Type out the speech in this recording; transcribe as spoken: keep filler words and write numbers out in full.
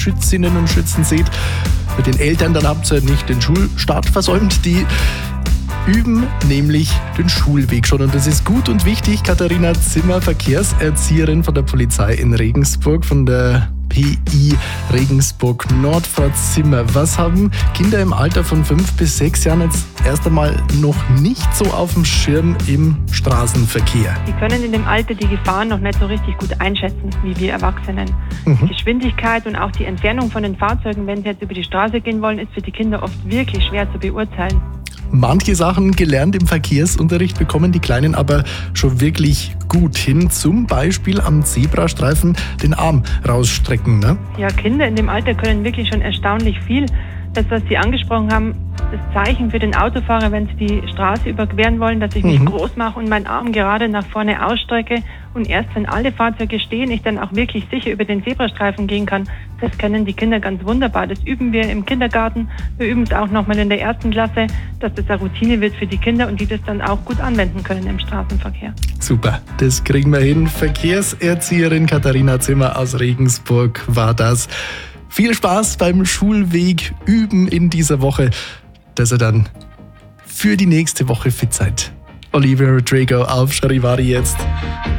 Schützinnen und Schützen seht. Mit den Eltern, dann habt ihr nicht den Schulstart versäumt. Die üben nämlich den Schulweg schon. Und das ist gut und wichtig. Katharina Zimmer, Verkehrserzieherin von der Polizei in Regensburg, von der P I Regensburg Nord. Frau Zimmer, was haben Kinder im Alter von fünf bis sechs Jahren jetzt erst einmal noch nicht so auf dem Schirm im Straßenverkehr? Die können in dem Alter die Gefahren noch nicht so richtig gut einschätzen, wie wir Erwachsenen. Mhm. Die Geschwindigkeit und auch die Entfernung von den Fahrzeugen, wenn sie jetzt über die Straße gehen wollen, ist für die Kinder oft wirklich schwer zu beurteilen. Manche Sachen gelernt im Verkehrsunterricht bekommen die Kleinen aber schon wirklich gut hin. Zum Beispiel am Zebrastreifen den Arm rausstrecken. Ne? Ja, Kinder in dem Alter können wirklich schon erstaunlich viel. Das, was Sie angesprochen haben, das Zeichen für den Autofahrer, wenn sie die Straße überqueren wollen, dass ich mich mhm. groß mache und meinen Arm gerade nach vorne ausstrecke. Und erst wenn alle Fahrzeuge stehen, ich dann auch wirklich sicher über den Zebrastreifen gehen kann. Das können die Kinder ganz wunderbar. Das üben wir im Kindergarten. Wir üben es auch nochmal in der ersten Klasse, dass das eine Routine wird für die Kinder und die das dann auch gut anwenden können im Straßenverkehr. Super, das kriegen wir hin. Verkehrserzieherin Katharina Zimmer aus Regensburg war das. Viel Spaß beim Schulweg üben in dieser Woche, dass ihr dann für die nächste Woche fit seid. Olivia Rodrigo auf Charivari jetzt.